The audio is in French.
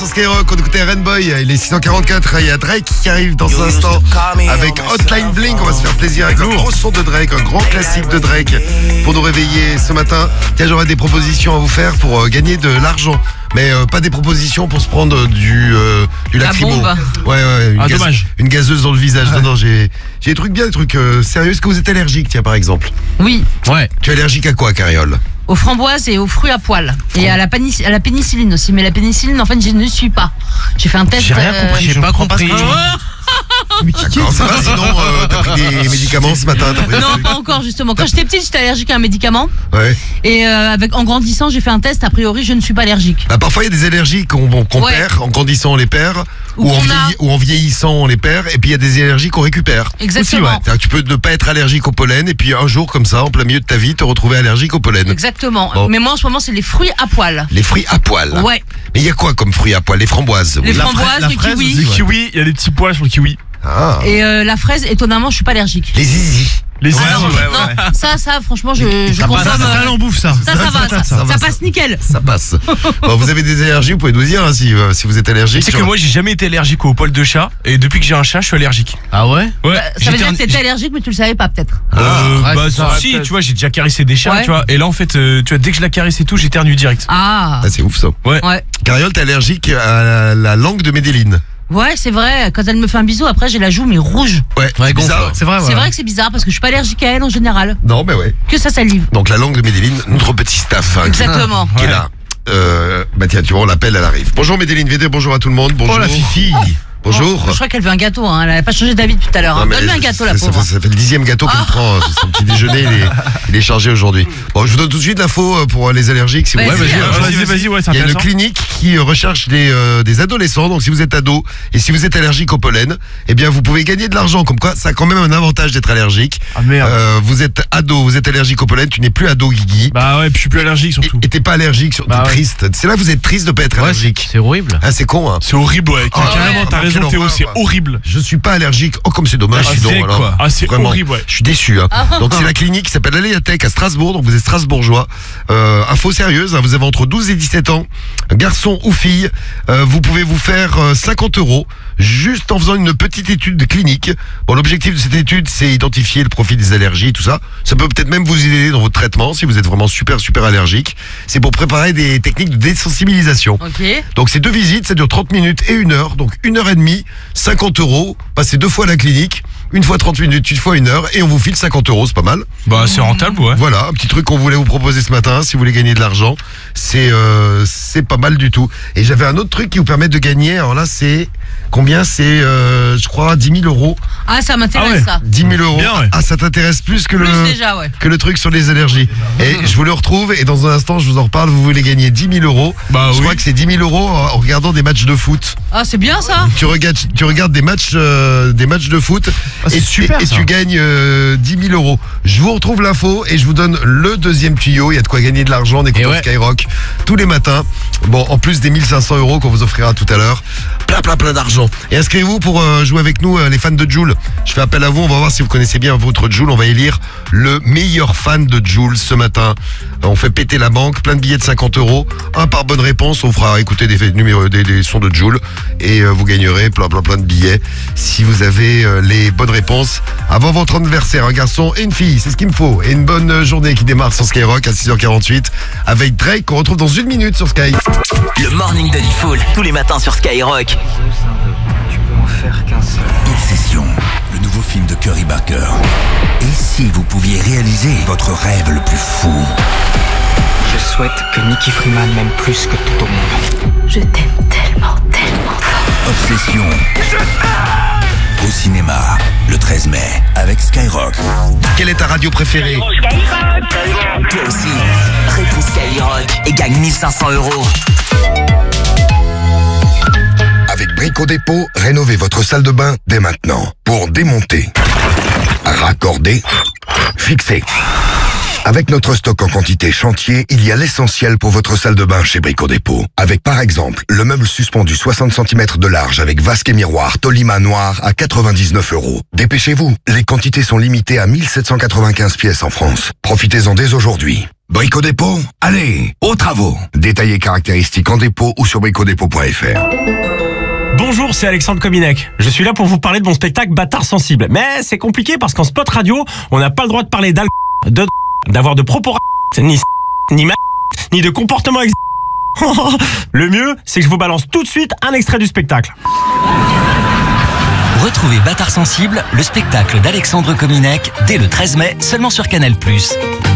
Skyrock, on écoutait Rainboy, il est 644, il y a Drake qui arrive dans un instant avec Hotline Bling. On va se faire plaisir avec un gros son de Drake, un grand classique de Drake pour nous réveiller ce matin. Tiens, j'aurai des propositions à vous faire pour gagner de l'argent. Mais pas des propositions pour se prendre du lacrymo. Ouais, dommage. Une gazeuse dans le visage. Non, j'ai des trucs bien, des trucs sérieux. Est-ce que vous êtes allergique, tiens, par exemple? Oui. Ouais. Tu es allergique à quoi, Cariole? Aux framboises et aux fruits à poil. Et à la pénicilline aussi. Mais la pénicilline, en fait, je ne suis pas. J'ai fait un test. J'ai rien compris. J'ai pas compris. D'accord, ça va, sinon t'as pris des médicaments ce matin? Non, pas encore, justement. Quand j'étais petite, j'étais allergique à un médicament. Ouais. Et en grandissant, j'ai fait un test. A priori, je ne suis pas allergique. Bah, parfois, il y a des allergies qu'on perd. En grandissant, on les perd. Ou en vieillissant, on les perd. Et puis, il y a des allergies qu'on récupère. Exactement. Aussi, ouais. Tu peux ne pas être allergique au pollen. Et puis, un jour, comme ça, en plein milieu de ta vie, te retrouver allergique au pollen. Exactement. Bon. Mais moi, en ce moment, c'est les fruits à poil. Les fruits à poil. Ouais. Mais il y a quoi comme fruits à poil? Les framboises. Les Oui. framboises, le kiwi. Le kiwi, il y a des petits pois sur le kiwi. Ah. Et la fraise, étonnamment, je suis pas allergique. Les zizi. Les Ah non, ça, franchement, je consomme. Ça l'en bouffe, ça. Ça va, ça passe nickel. Ça passe. Bon, vous avez des allergies, vous pouvez nous dire hein, si vous êtes allergique. C'est que moi, j'ai jamais été allergique aux poils de chat. Et depuis que j'ai un chat, je suis allergique. Ah ouais? Ouais. Ça veut dire que t'étais allergique, mais tu le savais pas, peut-être. Si, tu vois, j'ai déjà caressé des chats, Ouais. tu vois. Et là, en fait, tu vois, dès que je la caresse et tout, j'éternue direct. Ah. Ah, c'est ouf ça. Ouais. Cariole, t'es allergique à la langue de Medellin. Ouais, c'est vrai. Quand elle me fait un bisou, après, j'ai la joue, mais rouge. Ouais, c'est bizarre. C'est vrai, C'est vrai que c'est bizarre parce que je suis pas allergique à elle en général. Non, mais ouais. Que ça salive. Donc la langue de Medellin, notre petit staff hein, Exactement. qui est là. Bah tiens, tu vois, on l'appelle, elle arrive. Bonjour Medellin, venez, bonjour à tout le monde. Bonjour. Oh la fifi. Bonjour. Je crois qu'elle veut un gâteau, hein. Elle a pas changé d'avis depuis tout à l'heure. Hein. Non, mais Donne-lui un gâteau, la ça pauvre. fait le 10e gâteau qu'elle prend. Son petit déjeuner, il est chargé aujourd'hui. Bon, je vous donne tout de suite l'info pour les allergiques. Si vous Vas-y, voulez. Vas-y, ouais, c'est Il y a une intéressant. clinique qui recherche des adolescents. Donc si vous êtes ado et si vous êtes allergique au pollen, eh bien vous pouvez gagner de l'argent. Comme quoi, ça a quand même un avantage d'être allergique. Ah merde. Vous êtes ado, vous êtes allergique au pollen, tu n'es plus ado, Guigui. Bah ouais, puis je suis plus allergique surtout. Et t'es pas allergique, t'es Bah ouais. triste. C'est là que vous êtes triste de pas être allergique. C'est horrible. Ah, c'est con, hein. C'est horrible, ouais. Carrément, ouais. t'as raison, Quelle Théo, horreur, c'est quoi. horrible. Je suis pas allergique. Oh, comme c'est dommage, Ah, je suis c'est donc, alors. quoi. Ah, c'est Vraiment, horrible, ouais. Je suis déçu, hein. Donc, c'est la clinique qui s'appelle Aléatech à Strasbourg. Donc, vous êtes strasbourgeois. Info sérieuse, hein, vous avez entre 12 et 17 ans, garçon ou fille. Vous pouvez vous faire 50 € juste en faisant une petite étude clinique. Bon, l'objectif de cette étude, c'est identifier le profil des allergies et tout ça. Ça peut peut-être même vous aider dans votre traitement si vous êtes vraiment super allergique. C'est pour préparer des techniques de désensibilisation. Ok. Donc c'est 2 visites, ça dure 30 minutes et 1 heure. Donc 1h30, 50 €. Passez 2 fois à la clinique, une fois 30 minutes, une fois 1 heure. Et on vous file 50 €, c'est pas mal. Bah, c'est rentable, ouais. Voilà, un petit truc qu'on voulait vous proposer ce matin. Si vous voulez gagner de l'argent, c'est pas mal du tout. Et j'avais un autre truc qui vous permet de gagner. Alors là, c'est combien? C'est, je crois, 10 000 €. Ah, ça m'intéresse, Ah ouais. ça. 10 000 €. Bien, ouais. Ah, ça t'intéresse plus que Plus déjà, ouais. que le truc sur les allergies. Et je vous le retrouve et dans un instant, je vous en reparle. Vous voulez gagner 10 000 €. Bah je oui. crois que c'est 10 000 € en regardant des matchs de foot. Ah, c'est bien, ça. Tu regardes des matchs de foot c'est et, super, et ça. tu gagnes 10 000 €. Je vous retrouve l'info et je vous donne le deuxième tuyau. Il y a de quoi gagner de l'argent en écoutant Et ouais. Skyrock tous les matins. Bon, en plus des 1 500 € qu'on vous offrira tout à l'heure. Plein d'argent. Et inscrivez-vous pour jouer avec nous, les fans de Jul. Je fais appel à vous. On va voir si vous connaissez bien votre Jul. On va élire le meilleur fan de Jul ce matin. On fait péter la banque. Plein de billets de 50 €. Un par bonne réponse. On fera écouter des sons de Jul. Et vous gagnerez plein de billets si vous avez les bonnes réponses avant votre anniversaire. Un garçon et une fille, c'est ce qu'il me faut. Et une bonne journée qui démarre sur Skyrock à 6h48 avec Drake qu'on retrouve dans 1 minute sur Sky. Le morning de Diffoul, tous les matins sur Skyrock. Tu peux en faire qu'un seul. Obsession, le nouveau film de Curry Barker. Et si vous pouviez réaliser votre rêve le plus fou? Je souhaite que Nicky Freeman m'aime plus que tout au monde. Je t'aime tellement, tellement fort. Obsession. Au cinéma, le 13 mai, avec Skyrock. Quelle est ta radio préférée? Toi aussi, réponds Skyrock et gagne 1 500 €. Avec Brico Dépôt, rénovez votre salle de bain dès maintenant. Pour démonter, raccorder, fixer. Avec notre stock en quantité chantier, il y a l'essentiel pour votre salle de bain chez Brico Dépôt. Avec par exemple, le meuble suspendu 60 cm de large avec vasque et miroir Tolima noir à 99 €. Dépêchez-vous, les quantités sont limitées à 1795 pièces en France. Profitez-en dès aujourd'hui. Brico Dépôt, allez, aux travaux. Détails et caractéristiques en dépôt ou sur bricodépôt.fr. Bonjour, c'est Alexandre Kominek. Je suis là pour vous parler de mon spectacle Bâtard sensible. Mais c'est compliqué parce qu'en spot radio, on n'a pas le droit de parler d'avoir de propos ni ni de comportement Le mieux, c'est que je vous balance tout de suite un extrait du spectacle. Retrouvez Bâtard sensible, le spectacle d'Alexandre Kominek, dès le 13 mai, seulement sur Canal+.